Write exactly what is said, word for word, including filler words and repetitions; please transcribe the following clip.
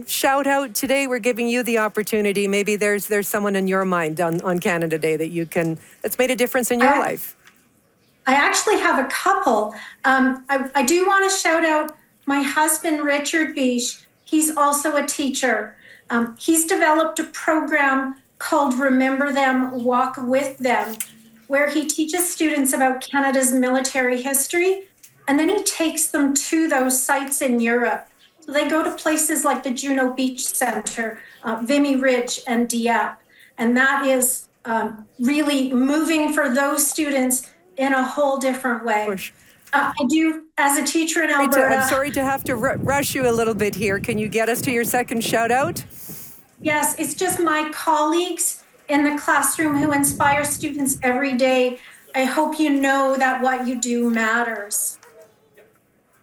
second shout out today. We're giving you the opportunity. Maybe there's there's someone in your mind on, on Canada Day that you can, that's made a difference in your I, life. I actually have a couple. Um, I, I do want to shout out my husband, Richard Beach. He's also a teacher. Um, he's developed a program called Remember Them, Walk With Them, where he teaches students about Canada's military history, and then he takes them to those sites in Europe. So they go to places like the Juno Beach Center, uh, Vimy Ridge, and Dieppe. And that is um, really moving for those students in a whole different way. Uh, I do, as a teacher in Alberta. I'm sorry to have to r- rush you a little bit here. Can you get us to your second shout out? Yes, it's just my colleagues in the classroom who inspire students every day. I hope you know that what you do matters.